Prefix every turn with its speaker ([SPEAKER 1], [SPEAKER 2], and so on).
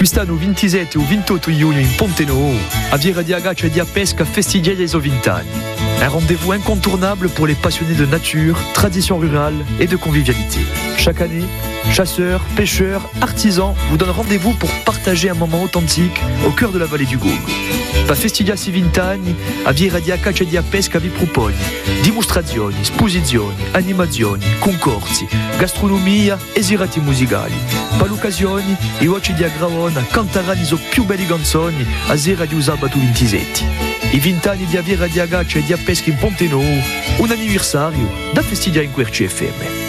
[SPEAKER 1] Quest'anno 27 o 28 giugno in Ponte Nou, a Viera di Agaccia e di Pesca festeggia i suoi 20 anni. Un rendez-vous incontournable pour les passionnés de nature, tradition rurale et de convivialité. Chaque année, chasseurs, pêcheurs, artisans vous donnent rendez-vous pour partager un moment authentique au cœur de la vallée du Gaulo. Per festeggiarsi 20 anni, a Viera di Agaccia e di Pesca vi propone dimostrazioni, esposizioni, animazioni, concorsi, gastronomia e girati musicali. Per l'occasione, i voci di Agraona canteranno i suoi più belli canzoni a sera di sabato 27. I 20 anni di Viera di Agaccia e di Pesca in Ponte Nou, un anniversario da festeggiare in QRC FM.